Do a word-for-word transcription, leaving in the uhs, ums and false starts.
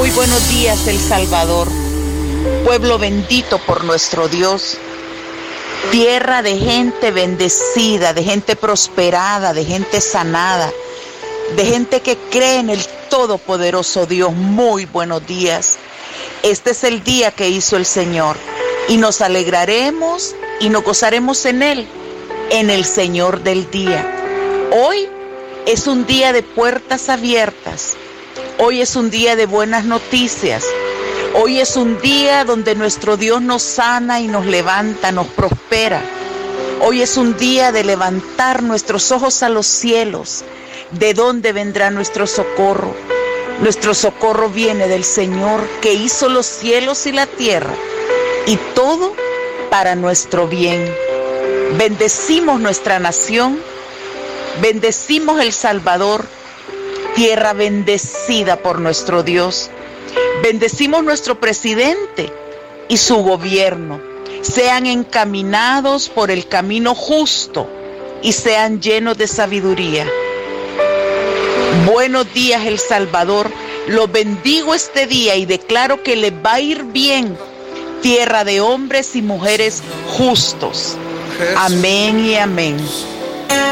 Muy buenos días, El Salvador, pueblo bendito por nuestro Dios, tierra de gente bendecida, de gente prosperada, de gente sanada, de gente que cree en el todopoderoso Dios. Muy buenos días. Este es el día que hizo el Señor y nos alegraremos y nos gozaremos en Él, en el Señor del día. Hoy es un día de puertas abiertas. Hoy es un día de buenas noticias. Hoy es un día donde nuestro Dios nos sana y nos levanta, nos prospera. Hoy es un día de levantar nuestros ojos a los cielos. ¿De dónde vendrá nuestro socorro? Nuestro socorro viene del Señor que hizo los cielos y la tierra, y todo para nuestro bien. Bendecimos nuestra nación, bendecimos El Salvador, tierra bendecida por nuestro Dios. Bendecimos nuestro presidente y su gobierno. Sean encaminados por el camino justo y sean llenos de sabiduría. Buenos días, El Salvador. Los bendigo este día y declaro que les va a ir bien. Tierra de hombres y mujeres justos. Amén y amén.